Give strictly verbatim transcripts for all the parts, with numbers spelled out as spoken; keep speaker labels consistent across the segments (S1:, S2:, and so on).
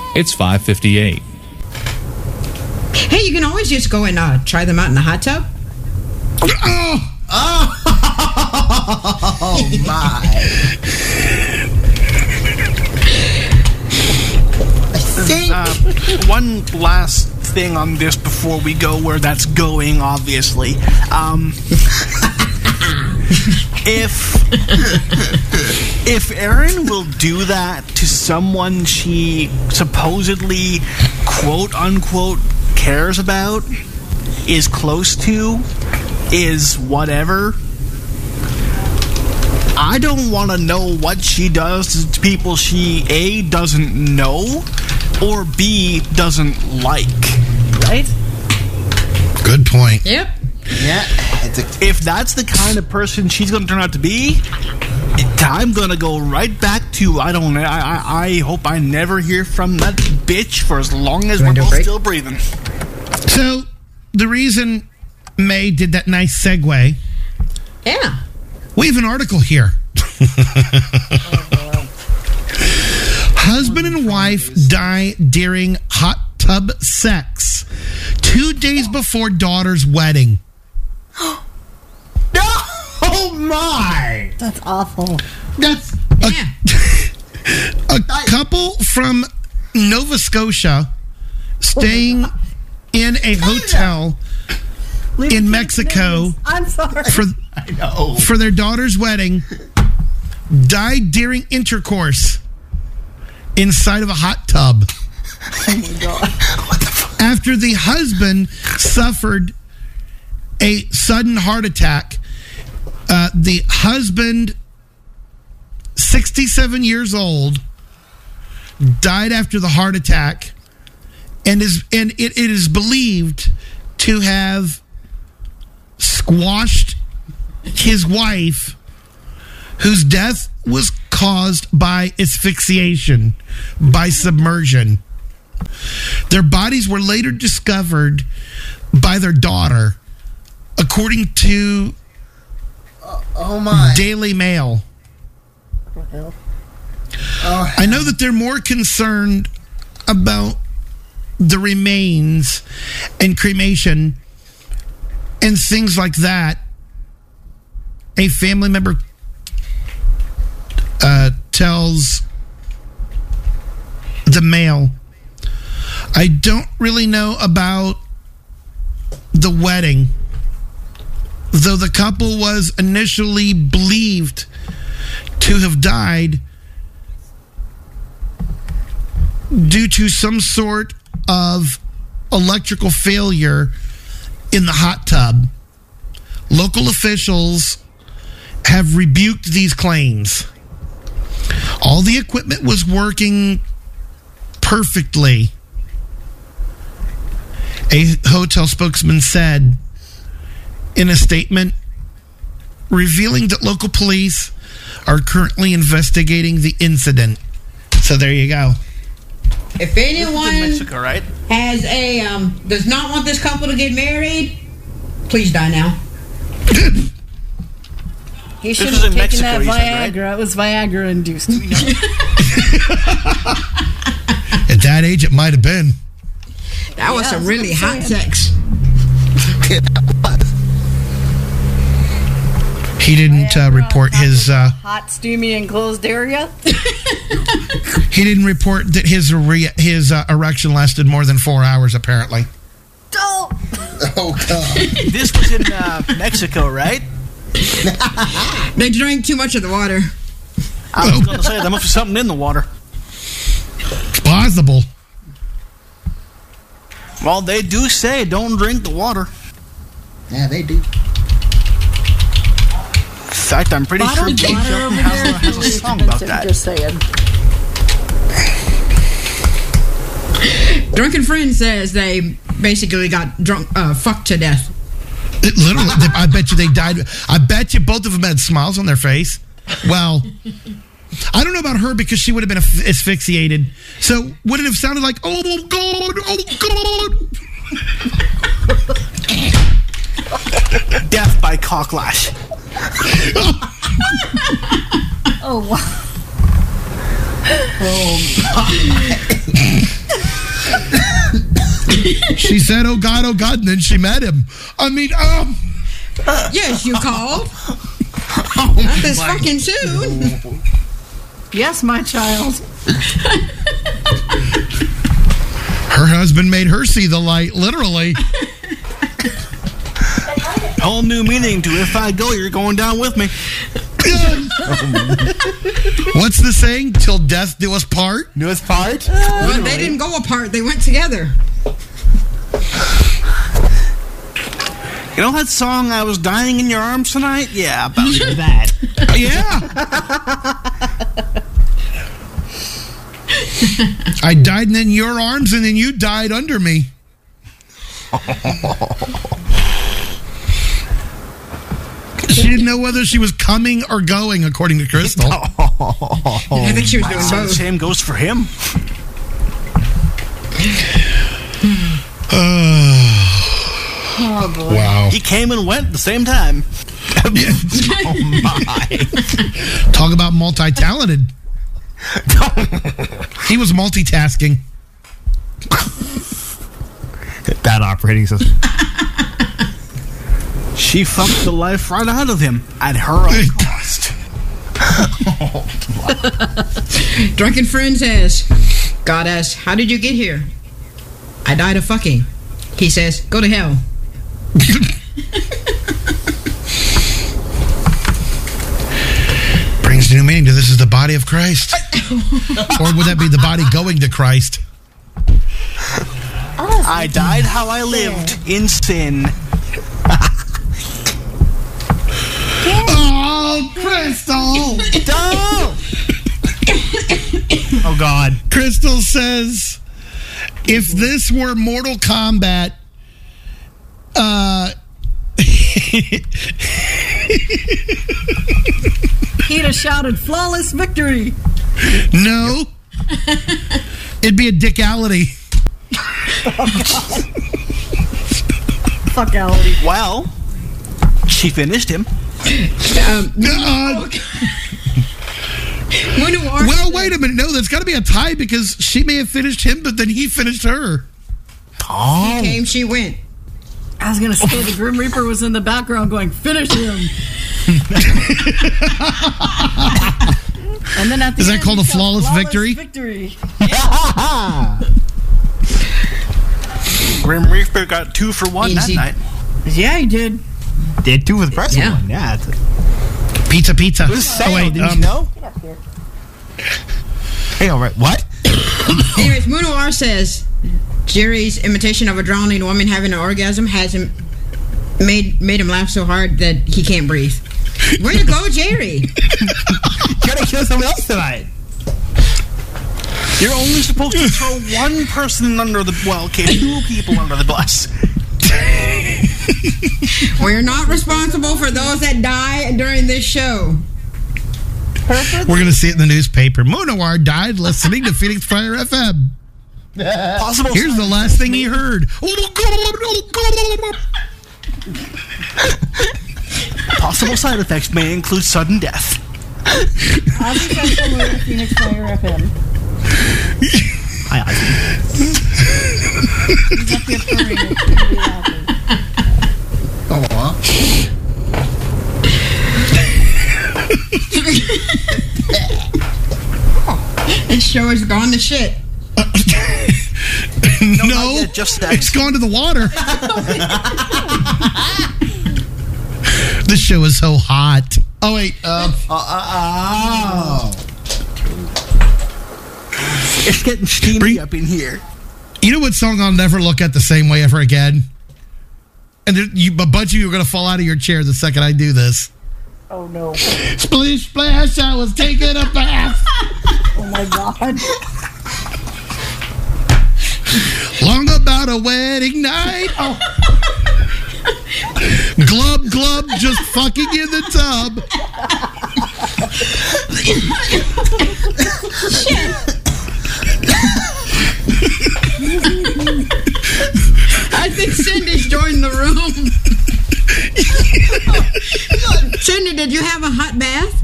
S1: It's five fifty-eight.
S2: Hey, you can always just go and uh, try them out in the hot tub.
S3: Oh, oh, oh my. I think
S4: uh, one last thing on this before we go where that's going, obviously. Um, if if Erin will do that to someone she supposedly, quote unquote, cares about, is close to, is whatever, I don't want to know what she does to people she A, doesn't know, or B, doesn't like.
S5: Right?
S3: good point.
S2: Yep.
S3: Yeah. It's a,
S4: If that's the kind of person she's going to turn out to be, I'm going to go right back to, I don't know, I, I, I hope I never hear from that bitch for as long as
S2: You
S4: we're
S2: wanna do a
S4: both
S2: break?
S4: still breathing.
S6: So, the reason May did that nice segue,
S2: Yeah.
S6: we have an article here. Husband and wife die during hot tub sex two days before daughter's wedding.
S3: oh my!
S5: That's awful.
S3: That's
S2: Yeah.
S6: A couple from Nova Scotia staying in a hotel in Mexico
S5: I'm sorry.
S6: for
S3: I know.
S6: for their daughter's wedding died during intercourse inside of a hot tub.
S5: Oh my god.
S3: What the fuck?
S6: After the husband suffered a sudden heart attack. Uh, the husband, sixty-seven years old, died after the heart attack, and is and it, it is believed to have squashed his wife, whose death was caused by asphyxiation, by submersion. Their bodies were later discovered by their daughter, according to
S3: Oh my!
S6: Daily Mail.
S5: What the hell?
S3: Oh,
S6: I know that they're more concerned about the remains and cremation and things like that. A family member uh, tells the Mail, I don't really know about the wedding, though the couple was initially believed to have died due to some sort of electrical failure in the hot tub. Local officials have rebuked these claims. All the equipment was working perfectly, a hotel spokesman said in a statement, revealing that local police are currently investigating the incident. So there you go.
S2: If
S4: This is in
S2: anyone
S4: Mexico, right?
S2: has a um does not want this couple to get married, please die now.
S5: He should
S4: was
S5: have
S4: in
S5: taken
S4: Mexico,
S5: that
S4: you said, right?
S5: Viagra. It was Viagra induced.
S6: At that age, it might have been.
S2: That was
S5: Yeah,
S2: some
S5: that's
S2: really
S5: what I'm
S2: hot
S5: saying.
S2: sex.
S6: He didn't uh,
S5: Viagra
S6: report
S5: on top
S6: his.
S5: of a
S6: Uh,
S5: hot, steamy, enclosed area.
S6: he didn't report that his re- his uh, erection lasted more than four hours. Apparently,
S5: Don't.
S3: oh god!
S4: This was in uh, Mexico, right?
S2: They drank too much of the water.
S4: I was going to say, there must be something in the water.
S6: it's possible.
S4: Well, they do say don't drink the water.
S3: Yeah, they do.
S4: In fact, I'm pretty sure
S5: Bottled
S4: Blue
S5: water
S4: Jumping
S5: over
S4: has,
S5: there
S4: a- has a
S5: is
S4: song about
S5: expensive,
S4: that.
S5: Just saying.
S2: Drunken Friend says they basically got drunk, uh, fucked to death.
S6: It literally, I bet you they died. I bet you both of them had smiles on their face. Well, I don't know about her because she would have been asph- asphyxiated. So would it have sounded like, oh God, oh God?
S4: Death by cocklash.
S5: Oh wow.
S6: said, "Oh God, oh God," and then she met him. I mean, um,
S2: Yes, you called.
S6: oh
S2: Not this
S6: my-
S2: fucking soon.
S5: Yes, my child.
S6: Her husband made her see the light, literally.
S4: Whole new meaning to if I go, you're going down with me.
S6: What's the saying? Till death do us part.
S1: Newest part?
S2: Well, they didn't go apart. They went together.
S4: You know that song, I Was Dying in Your Arms Tonight? Yeah, about that.
S6: Yeah. I died in your arms, and then you died under me. She didn't know whether she was coming or going, according to Crystal.
S2: I think she was doing
S4: So the
S2: both.
S4: same goes for him.
S5: Oh, boy.
S6: Wow.
S4: He came and went at the same time.
S1: Oh my.
S6: Talk about multi-talented. He was multitasking.
S1: Bad operating system.
S4: She fucked the life right out of him at her own cost.
S2: Drunken friend says, God asks, how did you get here? I died of fucking. He says, go to hell.
S6: Brings new meaning to this is the body of Christ. Or would that be the body going to Christ?
S4: I died how I lived, in sin.
S6: Oh, Crystal!
S1: Don't! Oh, God.
S6: Crystal says, if this were Mortal Kombat, uh,
S5: He'd have shouted flawless victory.
S6: no, it'd be a dickality.
S5: Fuckality.
S4: Well, she finished him.
S2: Um,
S6: Uh,
S2: Munawar
S6: well, wait a minute. No, that's got to be a tie because she may have finished him, but then he finished her.
S2: He came, she went.
S5: I was going to say the Grim Reaper was in the background going, finish him. And then at the
S6: Is that
S5: end,
S6: called
S5: he
S6: a
S5: shouted,
S6: flawless victory?
S5: victory.
S4: Grim Reaper got two for one
S2: Easy.
S4: that night.
S5: Yeah, he did.
S1: Did two with the press
S2: Yeah.
S1: one. Yeah. It's a,
S6: Pizza, pizza.
S1: it was sale,
S6: Oh, wait,
S1: didn't
S6: um,
S1: you know? Hey, all right. What?
S2: Anyways, Munawar says Jerry's imitation of a drowning woman having an orgasm has him made made him laugh so hard that he can't breathe. Way to go, Jerry!
S1: You gotta kill someone else tonight.
S4: You're only supposed to throw one person under the... Well, okay, two people under the bus.
S2: We're not responsible for those that die during this show.
S6: We're going to see it in the newspaper. Munawar died listening to Phoenix Fire F M.
S4: Possible
S6: Here's the last thing he heard.
S4: Possible side effects may include sudden death.
S5: Ozzy says hello to Phoenix Fire F M.
S1: Hi, Ozzy.
S5: He's up here purring. It's gonna be laughing.
S3: Aw.
S2: This show has gone to shit.
S6: No,
S4: not yet, just that.
S6: it's gone to the water. This show is so hot. Oh, wait. Um,
S3: Oh.
S4: It's getting steamy
S6: Bring-
S4: up in here.
S6: you know what song I'll never look at the same way ever again? And there, you, a bunch of you are going to fall out of your chair the second I do this.
S5: Oh, no.
S6: Splish, splash, I was taking a bath.
S5: Oh, my God.
S6: Long about a wedding night. Oh. Glub, glub, just fucking in the tub.
S2: I think Cindy's joined the room. Cindy, did you have a hot bath?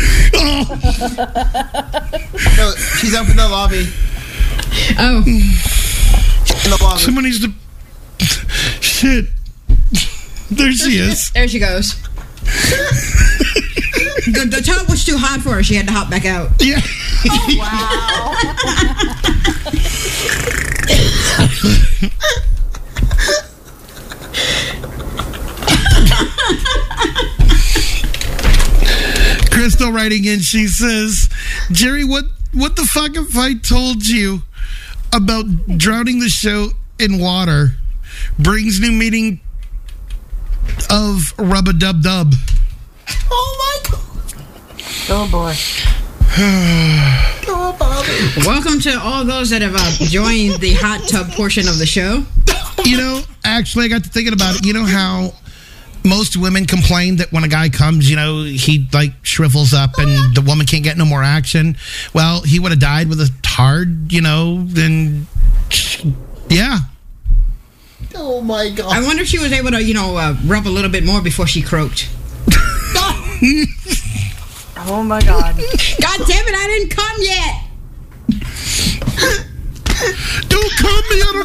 S3: No, she's up in the lobby.
S2: Oh,
S3: In the lobby.
S6: Someone needs to shit. There she is.
S2: There she goes. the, the tub was too hot for her. She had to hop back out.
S6: Yeah.
S5: Oh, wow.
S6: Crystal writing in, she says, Jerry, what, what the fuck if I told you about drowning the show in water brings new meaning of rub-a-dub-dub?
S3: Oh my god.
S5: Oh, boy.
S3: Oh, Bobby.
S2: Welcome to all those that have uh, joined the hot tub portion of the show.
S6: You know, actually, I got to thinking about it. You know how most women complain that when a guy comes, you know, he like shrivels up and the woman can't get no more action. Well, he would have died with a hard, you know, then yeah.
S3: Oh my god.
S2: I wonder if she was able to, you know, uh, rub a little bit more before she croaked.
S5: Oh, my God.
S2: God damn it, I didn't come yet.
S6: Don't come me, I'm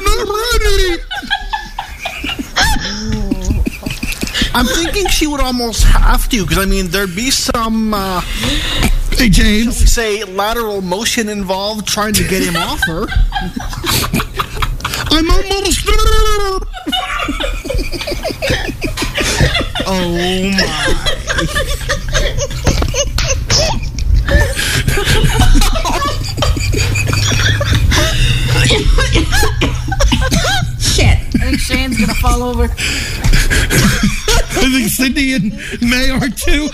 S6: not ready.
S4: I'm thinking she would almost have to, because I mean, there'd be some, uh,
S6: Hey, James.
S4: say, lateral motion involved trying to get him off her.
S6: I'm almost there.
S4: Oh my!
S2: Shit.
S5: I think Shane's going to fall over.
S6: I think Cindy and May are too.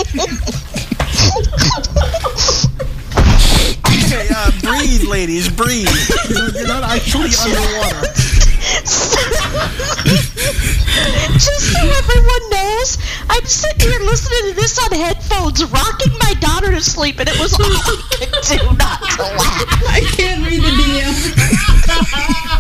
S4: Okay, uh, breathe, ladies, breathe. You're, you're not actually underwater.
S7: Just so everyone knows, I'm sitting here listening to this on headphones, rocking my daughter to sleep, and it was all I could do not to laugh.
S2: I can't read the D M.